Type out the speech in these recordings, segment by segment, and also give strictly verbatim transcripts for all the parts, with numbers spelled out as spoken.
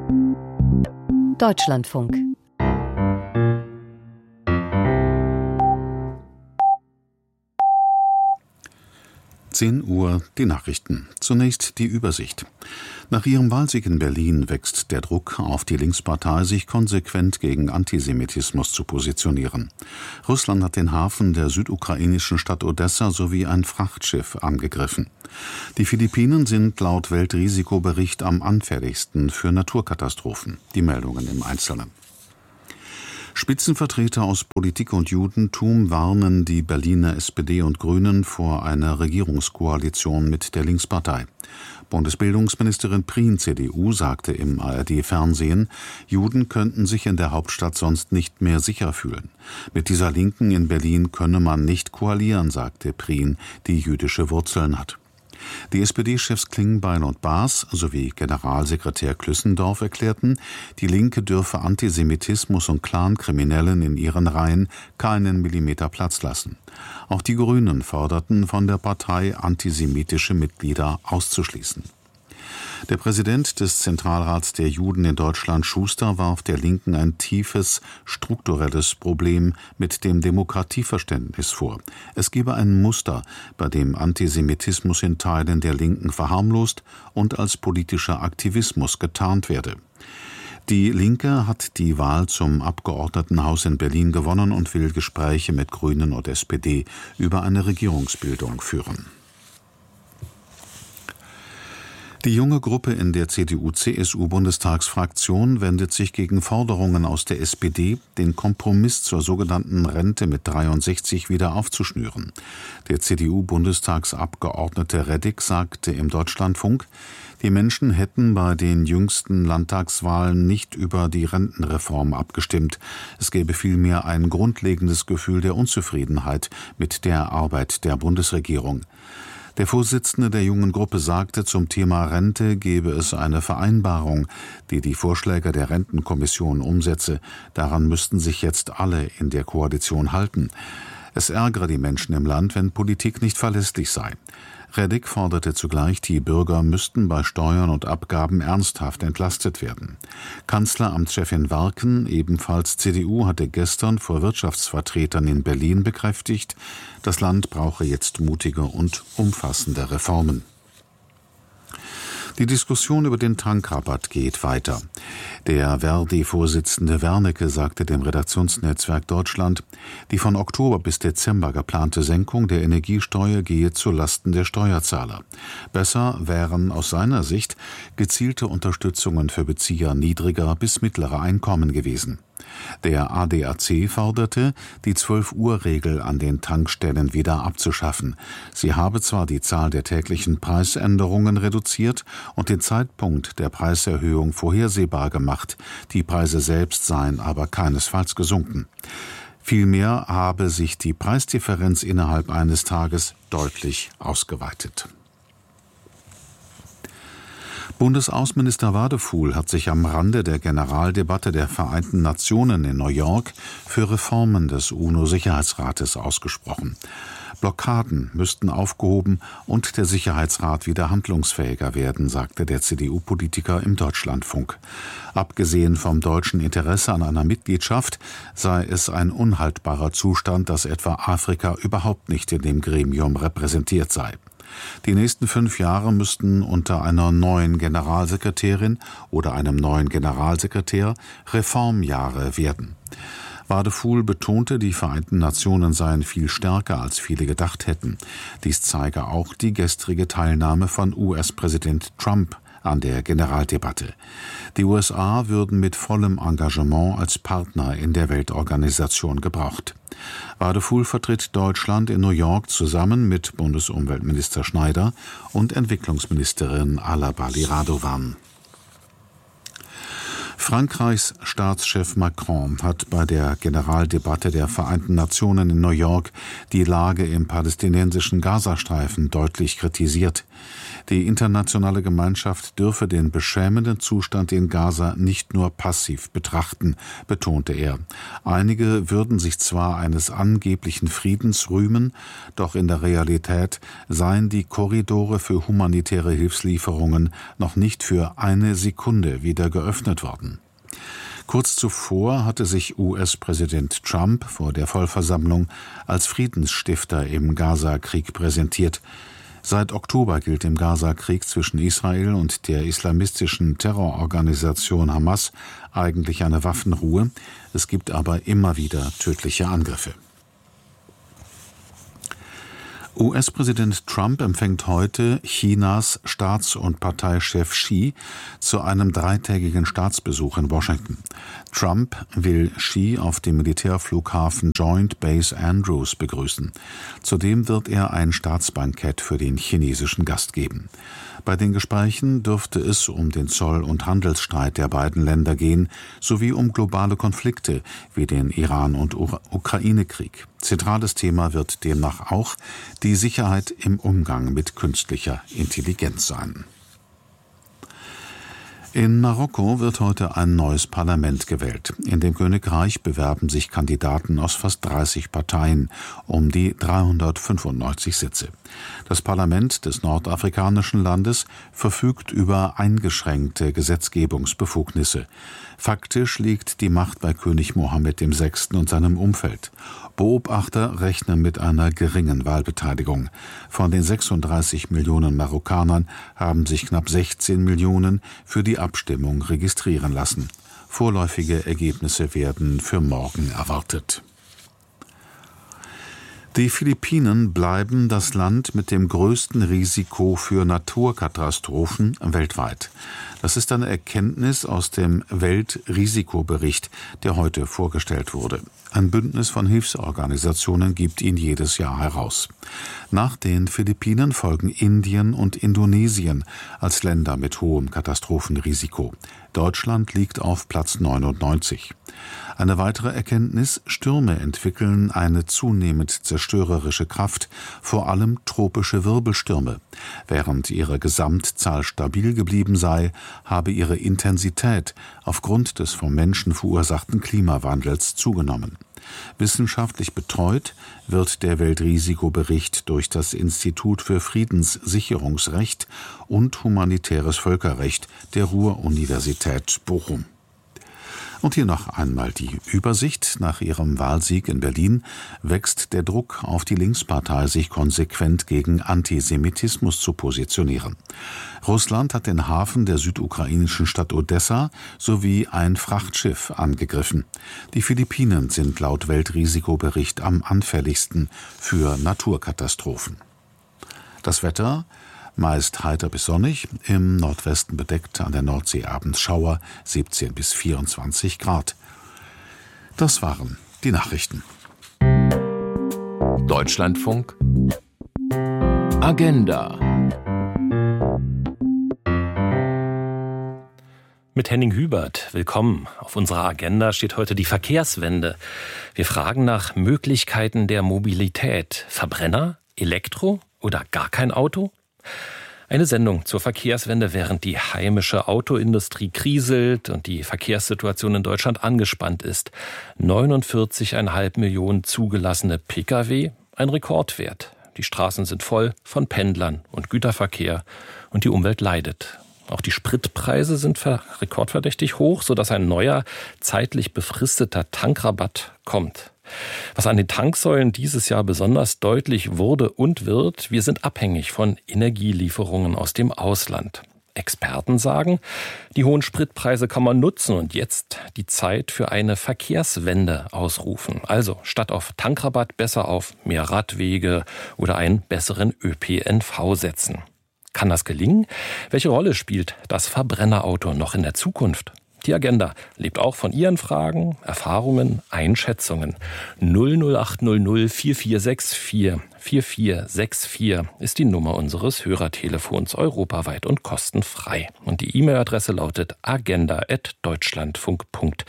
Deutschlandfunk. zehn Uhr, die Nachrichten. Zunächst die Übersicht. Nach ihrem Wahlsieg in Berlin wächst der Druck auf die Linkspartei, sich konsequent gegen Antisemitismus zu positionieren. Russland hat den Hafen der südukrainischen Stadt Odessa sowie ein Frachtschiff angegriffen. Die Philippinen sind laut Weltrisikobericht am anfälligsten für Naturkatastrophen. Die Meldungen im Einzelnen. Spitzenvertreter aus Politik und Judentum warnen die Berliner S P D und Grünen vor einer Regierungskoalition mit der Linkspartei. Bundesbildungsministerin Prien, C D U, sagte im A R D-Fernsehen, Juden könnten sich in der Hauptstadt sonst nicht mehr sicher fühlen. Mit dieser Linken in Berlin könne man nicht koalieren, sagte Prien, die jüdische Wurzeln hat. Die S P D-Chefs Klingbeil und Baas sowie Generalsekretär Klüssendorf erklärten, die Linke dürfe Antisemitismus und Clankriminellen in ihren Reihen keinen Millimeter Platz lassen. Auch die Grünen forderten von der Partei, antisemitische Mitglieder auszuschließen. Der Präsident des Zentralrats der Juden in Deutschland, Schuster, warf der Linken ein tiefes, strukturelles Problem mit dem Demokratieverständnis vor. Es gebe ein Muster, bei dem Antisemitismus in Teilen der Linken verharmlost und als politischer Aktivismus getarnt werde. Die Linke hat die Wahl zum Abgeordnetenhaus in Berlin gewonnen und will Gespräche mit Grünen und S P D über eine Regierungsbildung führen. Die junge Gruppe in der C D U-C S U-Bundestagsfraktion wendet sich gegen Forderungen aus der S P D, den Kompromiss zur sogenannten Rente mit dreiundsechzig wieder aufzuschnüren. Der C D U-Bundestagsabgeordnete Reddick sagte im Deutschlandfunk, die Menschen hätten bei den jüngsten Landtagswahlen nicht über die Rentenreform abgestimmt. Es gäbe vielmehr ein grundlegendes Gefühl der Unzufriedenheit mit der Arbeit der Bundesregierung. Der Vorsitzende der jungen Gruppe sagte, zum Thema Rente gebe es eine Vereinbarung, die die Vorschläge der Rentenkommission umsetze. Daran müssten sich jetzt alle in der Koalition halten. Es ärgere die Menschen im Land, wenn Politik nicht verlässlich sei. Reddick forderte zugleich, die Bürger müssten bei Steuern und Abgaben ernsthaft entlastet werden. Kanzleramtschefin Warken, ebenfalls C D U, hatte gestern vor Wirtschaftsvertretern in Berlin bekräftigt, das Land brauche jetzt mutige und umfassende Reformen. Die Diskussion über den Tankrabatt geht weiter. Der Verdi-Vorsitzende Wernicke sagte dem Redaktionsnetzwerk Deutschland, die von Oktober bis Dezember geplante Senkung der Energiesteuer gehe zulasten der Steuerzahler. Besser wären aus seiner Sicht gezielte Unterstützungen für Bezieher niedriger bis mittlerer Einkommen gewesen. Der A D A C forderte, die zwölf-Uhr-Regel an den Tankstellen wieder abzuschaffen. Sie habe zwar die Zahl der täglichen Preisänderungen reduziert und den Zeitpunkt der Preiserhöhung vorhersehbar gemacht, die Preise selbst seien aber keinesfalls gesunken. Vielmehr habe sich die Preisdifferenz innerhalb eines Tages deutlich ausgeweitet. Bundesaußenminister Wadefuhl hat sich am Rande der Generaldebatte der Vereinten Nationen in New York für Reformen des UNO-Sicherheitsrates ausgesprochen. Blockaden müssten aufgehoben und der Sicherheitsrat wieder handlungsfähiger werden, sagte der C D U-Politiker im Deutschlandfunk. Abgesehen vom deutschen Interesse an einer Mitgliedschaft sei es ein unhaltbarer Zustand, dass etwa Afrika überhaupt nicht in dem Gremium repräsentiert sei. Die nächsten fünf Jahre müssten unter einer neuen Generalsekretärin oder einem neuen Generalsekretär Reformjahre werden. Wadefuhl betonte, die Vereinten Nationen seien viel stärker, als viele gedacht hätten. Dies zeige auch die gestrige Teilnahme von U S-Präsident Trump an der Generaldebatte. Die U S A würden mit vollem Engagement als Partner in der Weltorganisation gebraucht. Wadefuhl vertritt Deutschland in New York zusammen mit Bundesumweltminister Schneider und Entwicklungsministerin Alabali Radovan. Frankreichs Staatschef Macron hat bei der Generaldebatte der Vereinten Nationen in New York die Lage im palästinensischen Gazastreifen deutlich kritisiert. Die internationale Gemeinschaft dürfe den beschämenden Zustand in Gaza nicht nur passiv betrachten, betonte er. Einige würden sich zwar eines angeblichen Friedens rühmen, doch in der Realität seien die Korridore für humanitäre Hilfslieferungen noch nicht für eine Sekunde wieder geöffnet worden. Kurz zuvor hatte sich U S-Präsident Trump vor der Vollversammlung als Friedensstifter im Gaza-Krieg präsentiert. Seit Oktober gilt im Gaza-Krieg zwischen Israel und der islamistischen Terrororganisation Hamas eigentlich eine Waffenruhe. Es gibt aber immer wieder tödliche Angriffe. U S-Präsident Trump empfängt heute Chinas Staats- und Parteichef Xi zu einem dreitägigen Staatsbesuch in Washington. Trump will Xi auf dem Militärflughafen Joint Base Andrews begrüßen. Zudem wird er ein Staatsbankett für den chinesischen Gast geben. Bei den Gesprächen dürfte es um den Zoll- und Handelsstreit der beiden Länder gehen, sowie um globale Konflikte wie den Iran- und Ukraine-Krieg. Zentrales Thema wird demnach auch die Sicherheit im Umgang mit künstlicher Intelligenz sein. In Marokko wird heute ein neues Parlament gewählt. In dem Königreich bewerben sich Kandidaten aus fast dreißig Parteien um die dreihundertfünfundneunzig Sitze. Das Parlament des nordafrikanischen Landes verfügt über eingeschränkte Gesetzgebungsbefugnisse. Faktisch liegt die Macht bei König Mohammed der Sechste und seinem Umfeld. Beobachter rechnen mit einer geringen Wahlbeteiligung. Von den sechsunddreißig Millionen Marokkanern haben sich knapp sechzehn Millionen für die Abstimmung registrieren lassen. Vorläufige Ergebnisse werden für morgen erwartet. Die Philippinen bleiben das Land mit dem größten Risiko für Naturkatastrophen weltweit. Das ist eine Erkenntnis aus dem Weltrisikobericht, der heute vorgestellt wurde. Ein Bündnis von Hilfsorganisationen gibt ihn jedes Jahr heraus. Nach den Philippinen folgen Indien und Indonesien als Länder mit hohem Katastrophenrisiko. Deutschland liegt auf Platz neunundneunzig. Eine weitere Erkenntnis: Stürme entwickeln eine zunehmend zerstörerische Kraft, vor allem tropische Wirbelstürme. Während ihre Gesamtzahl stabil geblieben sei, habe ihre Intensität aufgrund des vom Menschen verursachten Klimawandels zugenommen. Wissenschaftlich betreut wird der Weltrisikobericht durch das Institut für Friedenssicherungsrecht und humanitäres Völkerrecht der Ruhr-Universität Bochum. Und hier noch einmal die Übersicht. Nach ihrem Wahlsieg in Berlin wächst der Druck auf die Linkspartei, sich konsequent gegen Antisemitismus zu positionieren. Russland hat den Hafen der südukrainischen Stadt Odessa sowie ein Frachtschiff angegriffen. Die Philippinen sind laut Weltrisikobericht am anfälligsten für Naturkatastrophen. Das Wetter: meist heiter bis sonnig, im Nordwesten bedeckt, an der Nordsee abends Schauer, siebzehn bis vierundzwanzig Grad. Das waren die Nachrichten. Deutschlandfunk Agenda mit Henning Hubert. Willkommen. Auf unserer Agenda steht heute die Verkehrswende. Wir fragen nach Möglichkeiten der Mobilität. Verbrenner, Elektro oder gar kein Auto? Eine Sendung zur Verkehrswende, während die heimische Autoindustrie kriselt und die Verkehrssituation in Deutschland angespannt ist. neunundvierzig Komma fünf Millionen zugelassene Pkw, ein Rekordwert. Die Straßen sind voll von Pendlern und Güterverkehr und die Umwelt leidet. Auch die Spritpreise sind rekordverdächtig hoch, sodass ein neuer, zeitlich befristeter Tankrabatt kommt. Was an den Tanksäulen dieses Jahr besonders deutlich wurde und wird: wir sind abhängig von Energielieferungen aus dem Ausland. Experten sagen, die hohen Spritpreise kann man nutzen und jetzt die Zeit für eine Verkehrswende ausrufen. Also statt auf Tankrabatt besser auf mehr Radwege oder einen besseren Ö P N V setzen. Kann das gelingen? Welche Rolle spielt das Verbrennerauto noch in der Zukunft? Die Agenda lebt auch von Ihren Fragen, Erfahrungen, Einschätzungen. null null acht null null vier vier sechs vier vier vier sechs vier ist die Nummer unseres Hörertelefons, europaweit und kostenfrei. Und die E-Mail-Adresse lautet agenda at deutschlandfunk punkt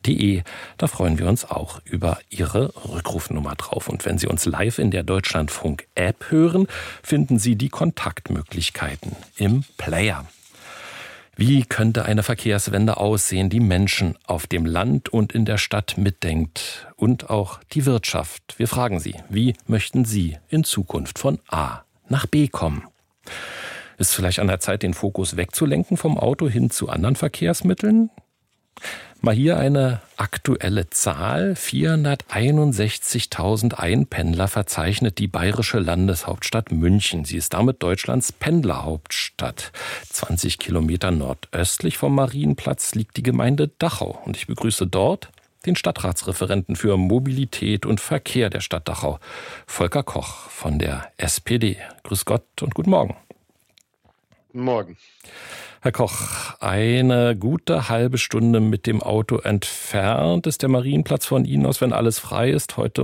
de. Da freuen wir uns auch über Ihre Rückrufnummer drauf. Und wenn Sie uns live in der Deutschlandfunk-App hören, finden Sie die Kontaktmöglichkeiten im Player. Wie könnte eine Verkehrswende aussehen, die Menschen auf dem Land und in der Stadt mitdenkt und auch die Wirtschaft? Wir fragen Sie, wie möchten Sie in Zukunft von A nach B kommen? Ist vielleicht an der Zeit, den Fokus wegzulenken vom Auto hin zu anderen Verkehrsmitteln? Mal hier eine aktuelle Zahl. vierhunderteinundsechzigtausend Einpendler verzeichnet die bayerische Landeshauptstadt München. Sie ist damit Deutschlands Pendlerhauptstadt. zwanzig Kilometer nordöstlich vom Marienplatz liegt die Gemeinde Dachau. Und ich begrüße dort den Stadtratsreferenten für Mobilität und Verkehr der Stadt Dachau, Volker Koch von der S P D. Grüß Gott und guten Morgen. Guten Morgen. Herr Koch, eine gute halbe Stunde mit dem Auto entfernt ist der Marienplatz von Ihnen aus, wenn alles frei ist. Heute